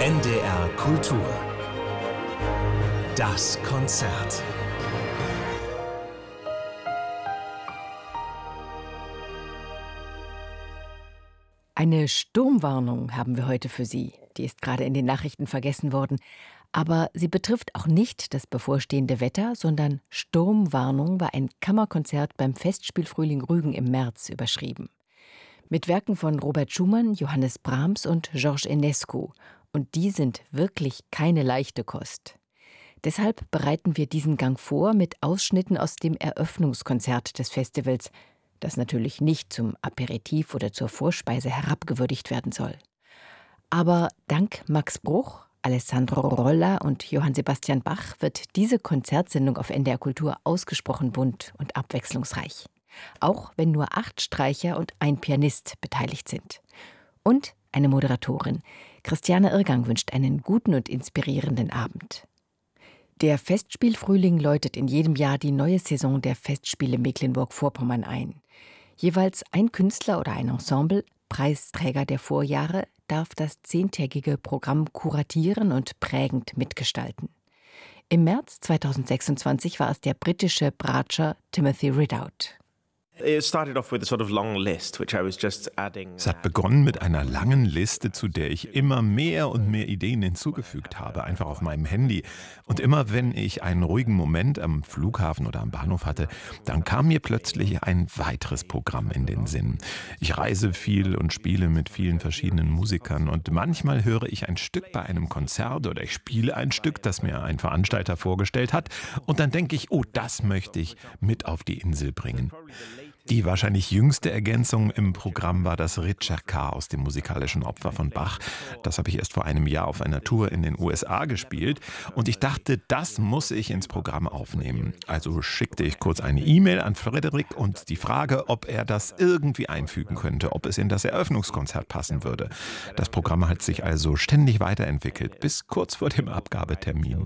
NDR Kultur. Das Konzert. Eine Sturmwarnung haben wir heute für Sie. Die ist gerade in den Nachrichten vergessen worden. Aber sie betrifft auch nicht das bevorstehende Wetter, sondern Sturmwarnung war ein Kammerkonzert beim Festspiel Frühling Rügen im März überschrieben. Mit Werken von Robert Schumann, Johannes Brahms und Georges Enescu. Und die sind wirklich keine leichte Kost. Deshalb bereiten wir diesen Gang vor mit Ausschnitten aus dem Eröffnungskonzert des Festivals, das natürlich nicht zum Aperitif oder zur Vorspeise herabgewürdigt werden soll. Aber dank Max Bruch, Alessandro Rolla und Johann Sebastian Bach wird diese Konzertsendung auf NDR Kultur ausgesprochen bunt und abwechslungsreich. Auch wenn nur 8 Streicher und ein Pianist beteiligt sind. Und eine Moderatorin. Christiane Irrgang wünscht einen guten und inspirierenden Abend. Der Festspielfrühling läutet in jedem Jahr die neue Saison der Festspiele Mecklenburg-Vorpommern ein. Jeweils ein Künstler oder ein Ensemble, Preisträger der Vorjahre, darf das 10-tägige Programm kuratieren und prägend mitgestalten. Im März 2026 war es der britische Bratscher Timothy Ridout. Es hat begonnen mit einer langen Liste, zu der ich immer mehr und mehr Ideen hinzugefügt habe, einfach auf meinem Handy. Und immer wenn ich einen ruhigen Moment am Flughafen oder am Bahnhof hatte, dann kam mir plötzlich ein weiteres Programm in den Sinn. Ich reise viel und spiele mit vielen verschiedenen Musikern und manchmal höre ich ein Stück bei einem Konzert oder ich spiele ein Stück, das mir ein Veranstalter vorgestellt hat und dann denke ich, oh, das möchte ich mit auf die Insel bringen. Die wahrscheinlich jüngste Ergänzung im Programm war das Ricercar aus dem musikalischen Opfer von Bach. Das habe ich erst vor einem Jahr auf einer Tour in den USA gespielt und ich dachte, das muss ich ins Programm aufnehmen. Also schickte ich kurz eine E-Mail an Frederik und die Frage, ob er das irgendwie einfügen könnte, ob es in das Eröffnungskonzert passen würde. Das Programm hat sich also ständig weiterentwickelt, bis kurz vor dem Abgabetermin.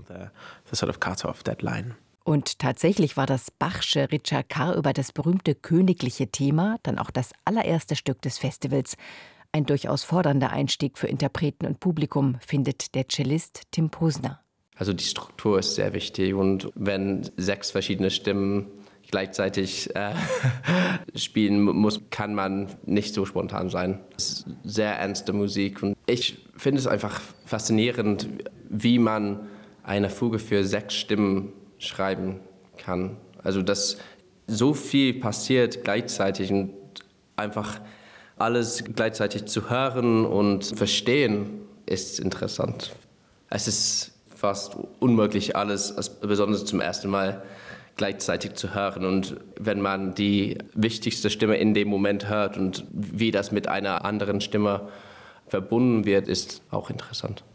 Und tatsächlich war das Bachsche Ricercar über das berühmte königliche Thema dann auch das allererste Stück des Festivals. Ein durchaus fordernder Einstieg für Interpreten und Publikum, findet der Cellist Tim Posner. Also die Struktur ist sehr wichtig und wenn 6 verschiedene Stimmen gleichzeitig spielen muss, kann man nicht so spontan sein. Es ist sehr ernste Musik und ich finde es einfach faszinierend, wie man eine Fuge für 6 Stimmen schreiben kann. Also dass so viel passiert gleichzeitig und einfach alles gleichzeitig zu hören und verstehen ist interessant. Es ist fast unmöglich, alles besonders zum ersten Mal gleichzeitig zu hören. Und wenn man die wichtigste Stimme in dem Moment hört und wie das mit einer anderen Stimme verbunden wird, ist auch interessant.